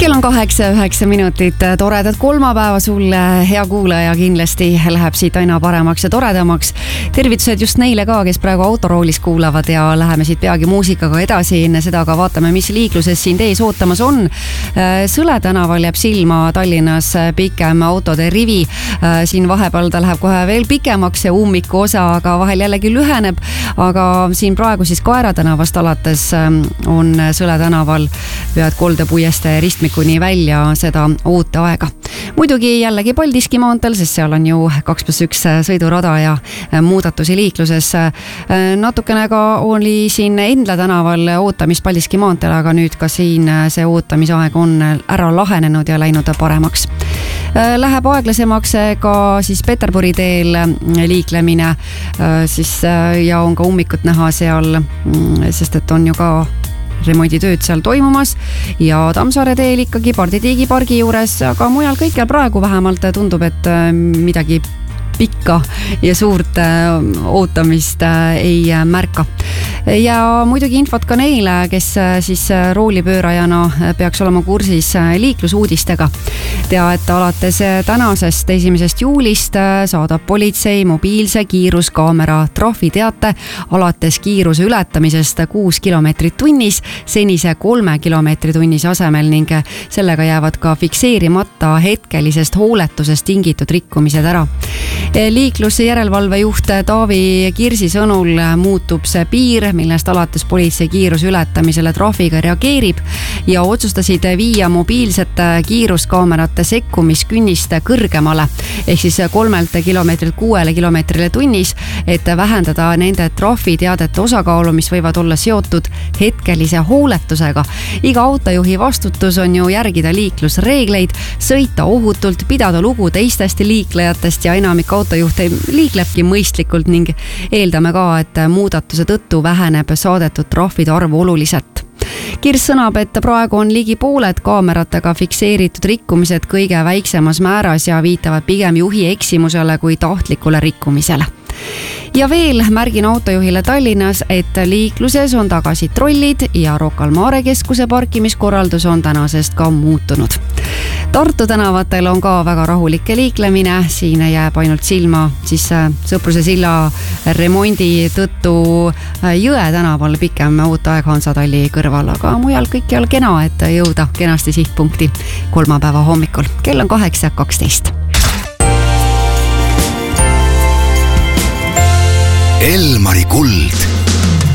Kell on 8-9 minutit, toredat kolmapäeva sulle, hea kuulaja, kindlasti läheb siit aina paremaks ja toredamaks. Tervitused just neile ka, kes praegu autoroolis kuulavad ja läheme siit peagi muusikaga edasi. Enne seda aga vaatame, mis liikluses siin tees ootamas on. Sõle tänaval jääb silma Tallinnas pikem autode rivi. Siin vahepeal ta läheb kohe veel pikemaks ja ummiku osa, aga vahel jällegi lüheneb. Aga siin praegu siis Kaera tänavast alates on Sõle tänaval pead koldepuieste ristmikuni välja seda ooteaega. Muidugi jällegi Paldiski maanteel, sest seal on ju 2+1 sõidurada ja muudatusi liikluses. Natukene ka oli siin Endla tänaval ootamis Paldiski maanteel, aga nüüd ka siin see ootamisaeg on ära lahenenud ja läinud paremaks. Läheb aeglasemaks ka siis Peterburi teel liiklemine siis, ja on ka ummikut näha seal, sest et on ju ka remonditööd seal toimumas ja Tammsaare teel ikkagi Parditiigi pargi juures, aga mujal kõikjal praegu vähemalt tundub, et midagi pikka ja suurt ootamist ei märka. Ja muidugi infot ka neile, kes siis roolipöörajana peaks olema kursis liiklusuudistega. Tea, et alates tänasest 1. juulist saadab politsei mobiilse kiiruskaamera trahviteate alates kiiruse ületamisest 6 kilomeetrit tunnis senise 3 kilomeetri tunnis asemel ning sellega jäävad ka fikseerimata hetkelisest hooletusest tingitud rikkumised ära. Liikluse järelevalvejuht Taavi Kirsi sõnul muutub see piir, millest alates politsei kiiruse ületamisele trahviga reageerib ja otsustasid viia mobiilsete kiiruskaamerate sekkumiskünniste kõrgemale ehk siis 3 kilomeetrilt 6 kilomeetrile tunnis, et vähendada nende trahviteadete osakaalu, mis võivad olla seotud hetkelise hooletusega. Iga autojuhi vastutus on ju järgida liiklusreegleid, sõita ohutult, pidada lugu teistest liiklejatest ja enamik autojuhte liiklebki mõistlikult ning eeldame ka, et muudatuse tõttu väheneb saadetud trahvide arv oluliselt. Kirs sõnab, et praegu on ligi pooled kaameratega fikseeritud rikkumised kõige väiksemas määras ja viitavad pigem juhi eksimusele kui tahtlikule rikkumisele. Ja veel märgin autojuhile Tallinnas, et liikluses on tagasi trollid ja Rocca al Mare keskuse parkimiskorraldus on tänasest ka muutunud. Tartu tänavatel on ka väga rahulikke liiklemine, siin jääb ainult silma siis Sõpruse silla remondi tõttu Jõe tänaval pikem ooteaeg Hansatalli kõrval, aga mujal kõikjal kena, et jõuda kenasti sihtpunkti kolmapäeva hommikul. Kell on 8:12. Elmari kuld.